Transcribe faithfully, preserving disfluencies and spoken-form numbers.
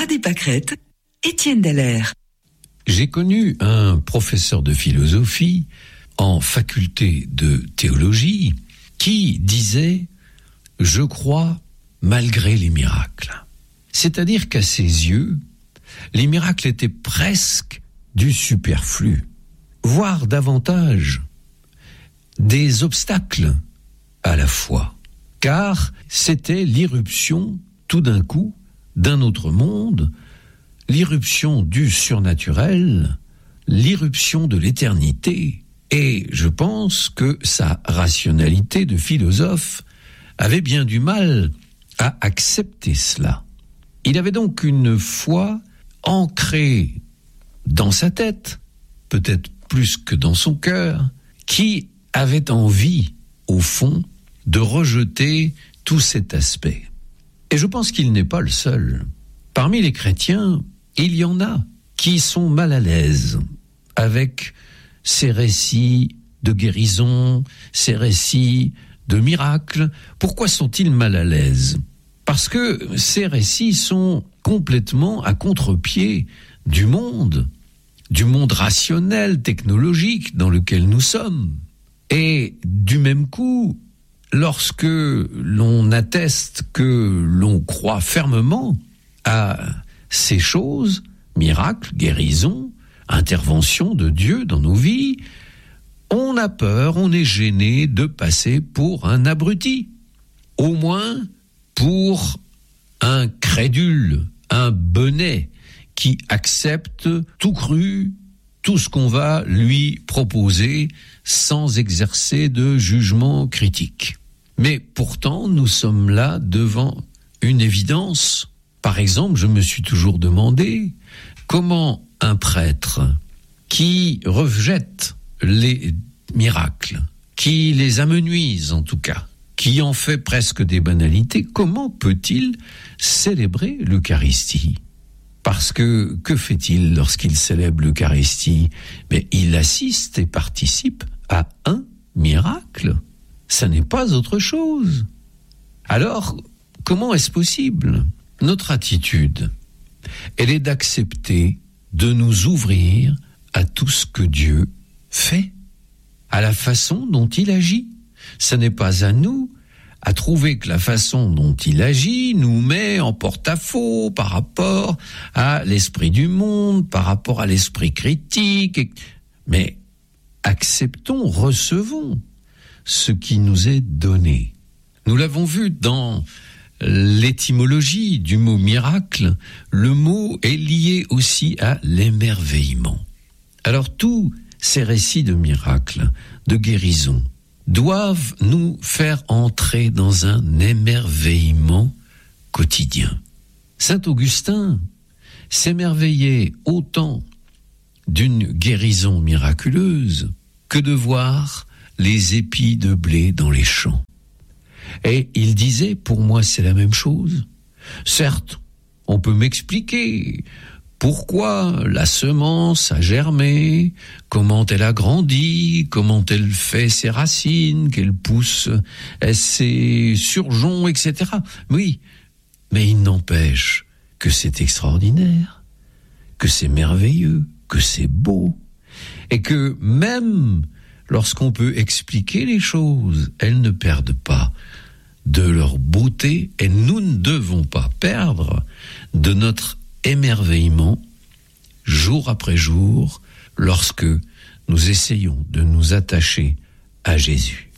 Radi Pâquerette, Étienne Dallaire. J'ai connu un professeur de philosophie en faculté de théologie qui disait « Je crois malgré les miracles ». C'est-à-dire qu'à ses yeux, les miracles étaient presque du superflu, voire davantage des obstacles à la foi, car c'était l'irruption tout d'un coup d'un autre monde, l'irruption du surnaturel, l'irruption de l'éternité. Et je pense que sa rationalité de philosophe avait bien du mal à accepter cela. Il avait donc une foi ancrée dans sa tête, peut-être plus que dans son cœur, qui avait envie, au fond, de rejeter tout cet aspect. Et je pense qu'il n'est pas le seul. Parmi les chrétiens, il y en a qui sont mal à l'aise avec ces récits de guérison, ces récits de miracles. Pourquoi sont-ils mal à l'aise ? Parce que ces récits sont complètement à contre-pied du monde, du monde rationnel, technologique dans lequel nous sommes. Et du même coup, lorsque l'on atteste que l'on croit fermement à ces choses, miracles, guérisons, intervention de Dieu dans nos vies, on a peur, on est gêné de passer pour un abruti, au moins pour un crédule, un benet qui accepte tout cru, tout ce qu'on va lui proposer sans exercer de jugement critique. Mais pourtant, nous sommes là devant une évidence. Par exemple, je me suis toujours demandé comment un prêtre qui rejette les miracles, qui les amenuise en tout cas, qui en fait presque des banalités, comment peut-il célébrer l'Eucharistie ? Parce que, que fait-il lorsqu'il célèbre l'Eucharistie ? Mais il assiste et participe à un miracle. Ça n'est pas autre chose. Alors, comment est-ce possible ? Notre attitude, elle est d'accepter de nous ouvrir à tout ce que Dieu fait, à la façon dont il agit. Ce n'est pas à nous à trouver que la façon dont il agit nous met en porte-à-faux par rapport à l'esprit du monde, par rapport à l'esprit critique. Mais acceptons, recevons ce qui nous est donné. Nous l'avons vu dans l'étymologie du mot miracle, le mot est lié aussi à l'émerveillement. Alors tous ces récits de miracles, de guérison, doivent nous faire entrer dans un émerveillement quotidien. Saint Augustin s'émerveillait autant d'une guérison miraculeuse que de voir les épis de blé dans les champs. Et il disait, pour moi c'est la même chose. Certes, on peut m'expliquer pourquoi la semence a germé, comment elle a grandi, comment elle fait ses racines, qu'elle pousse ses surgeons, et cetera. Oui, mais il n'empêche que c'est extraordinaire, que c'est merveilleux, que c'est beau, et que même lorsqu'on peut expliquer les choses, elles ne perdent pas de leur beauté, et nous ne devons pas perdre de notre émerveillement jour après jour lorsque nous essayons de nous attacher à Jésus.